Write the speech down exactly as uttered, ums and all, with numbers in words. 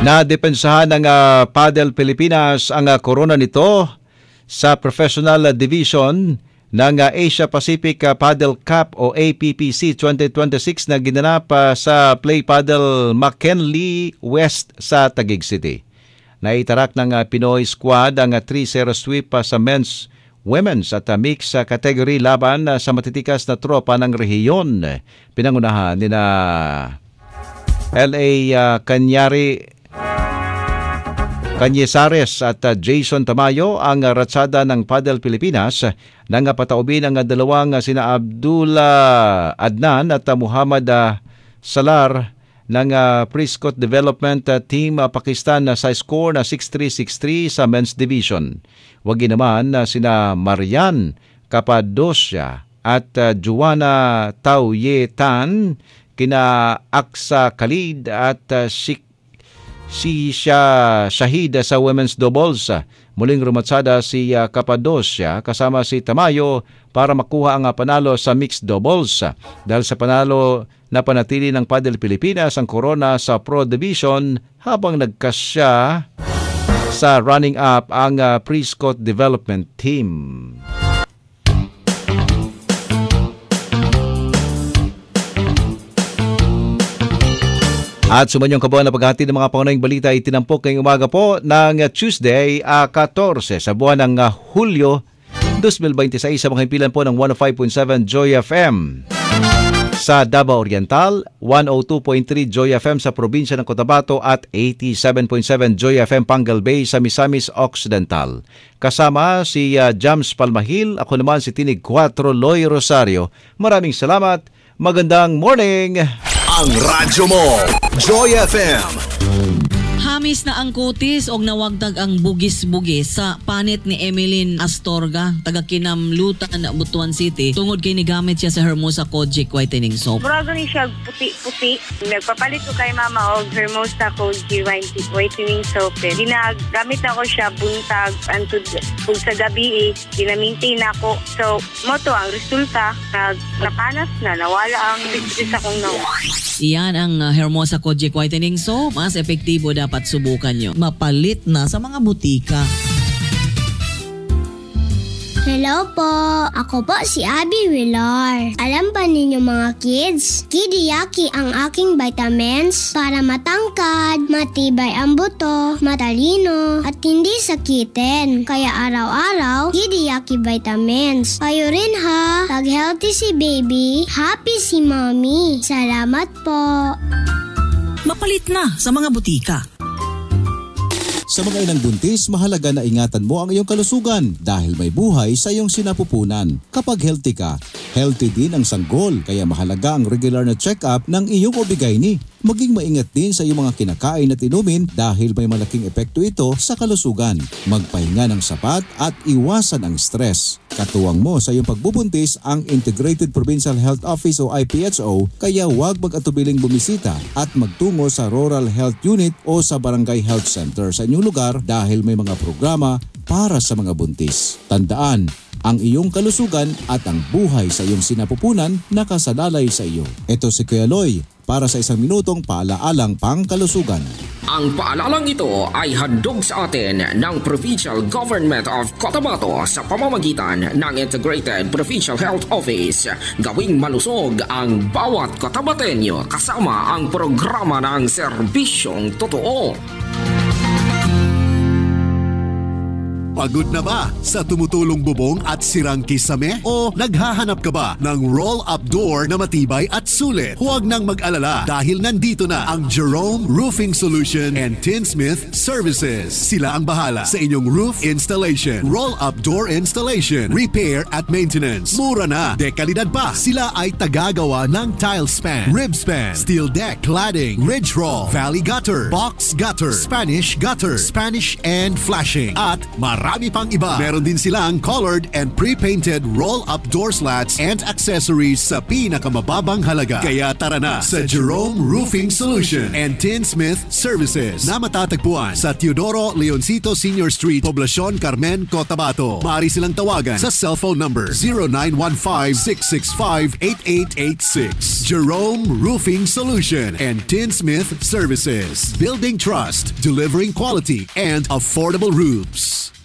Nadepensahan ng uh, Padel Pilipinas ang uh, korona nito sa Professional Division ng uh, Asia Pacific uh, Padel Cup o A P P C twenty twenty-six na ginanap uh, sa Play Padel McKinley West sa Taguig City. Naitarak ng uh, Pinoy squad ang uh, three zero sweep uh, sa men's, women's at uh, mix uh, category laban uh, sa matitikas na tropa ng rehiyon. Pinangunahan ni na L A uh, Cañari Canyesares at uh, Jason Tamayo ang uh, ratsada ng Padel Pilipinas nang uh, pataubin ang uh, dalawang uh, sina Abdullah Adnan at uh, Muhammad uh, Salar ng uh, Prescott Development uh, Team uh, Pakistan uh, sa score na six three six three sa men's division. Wagi naman uh, sina Marian Capadocia at uh, Juana Tauyetan, kina Aksa Khalid at uh, Sik si Shah Shahid sa women's doubles. Muling rumatsada si uh, Capadocia kasama si Tamayo para makuha ang uh, panalo sa mixed doubles. Dahil sa panalo na panatili ng Padel Pilipinas ang korona sa Pro Division habang nagkasya sa running up ang uh, Prescott Development Team. At sumanyong kabuuan na paghati ng mga pangunahing balita ay tinampok ngayong umaga po ng Tuesday, uh, fourteen sa buwan ng uh, Hulyo twenty twenty-six sa mga himpilan po ng one oh five point seven Joy F M. Sa Davao Oriental, one oh two point three Joy F M sa probinsya ng Cotabato at eighty-seven point seven Joy F M Pangal Bay sa Misamis Occidental. Kasama si uh, Jams Palmahil, ako naman si Tinig four Loy Rosario. Maraming salamat, magandang morning! Ang radyo mo, Joy F M. Hamis na ang kutis og nawagtag ang bugis-bugis sa panit ni Emeline Astorga, taga Kinamlutan, Butuan City. Tungod kay nigamit siya sa Hermosa Kojic Whitening Soap. Murago ni siya puti-puti. Nagpapalit ko kay mama og Hermosa Kojic Whitening Soap. Ginagamit ako siya buntag antud kung sa gabi eh. Ginamintain ako. So, mo to ang resulta. Nag, napanas na, nawala ang business akong nawa. Iyan ang uh, Hermosa Kojic Whitening Soap. Mas epektibo dapat subukan nyo. Mapalit na sa mga butika. Hello po, ako po si Abby Villar. Alam ba ninyo mga kids, Kidiyaki ang aking vitamins para matangkad, matibay ang buto, matalino, at hindi sakitin. Kaya araw-araw, Kidiyaki vitamins. Kayo rin ha, pag healthy si baby, happy si mommy. Salamat po. Mapalit na sa mga butika. Sa mga inang buntis, mahalaga na ingatan mo ang iyong kalusugan dahil may buhay sa iyong sinapupunan. Kapag healthy ka, healthy din ang sanggol, kaya mahalaga ang regular na check-up ng iyong obigaini. Maging maingat din sa iyong mga kinakain at inumin dahil may malaking epekto ito sa kalusugan. Magpahinga ng sapat at iwasan ang stress. Katuwang mo sa iyong pagbubuntis ang Integrated Provincial Health Office o I P H O, kaya huwag mag-atubiling bumisita at magtungo sa Rural Health Unit o sa Barangay Health Center sa inyong lugar dahil may mga programa para sa mga buntis. Tandaan, ang iyong kalusugan at ang buhay sa iyong sinapupunan nakasalalay sa iyo. Ito si Kuya Loy para sa isang minutong paalaalang pangkalusugan. Ang paalalang ito ay handog sa atin ng Provincial Government of Cotabato sa pamamagitan ng Integrated Provincial Health Office. Gawing malusog ang bawat Cotabateño kasama ang programa ng serbisyong totoo. Pagod na ba sa tumutulong bubong at sirang kisame? O naghahanap ka ba ng roll-up door na matibay at sulit? Huwag nang mag-alala dahil nandito na ang Jerome Roofing Solution and Tinsmith Services. Sila ang bahala sa inyong roof installation, roll-up door installation, repair at maintenance. Mura na, dekalidad pa. Sila ay tagagawa ng tile span, rib span, steel deck, cladding, ridge roll, valley gutter, box gutter, Spanish gutter, Spanish and flashing, at marami marami pang iba. Meron din silang colored and pre-painted roll-up door slats and accessories sa pinakamababang halaga. Kaya tara na sa Jerome Roofing Solution and Tinsmith Services na matatagpuan sa Teodoro Leoncito Senior Street, Poblacion Carmen, Cotabato. Maaari silang tawagan sa cellphone number zero nine one five, six six five, eight eight eight six. Jerome Roofing Solution and Tinsmith Services. Building trust, delivering quality and affordable roofs.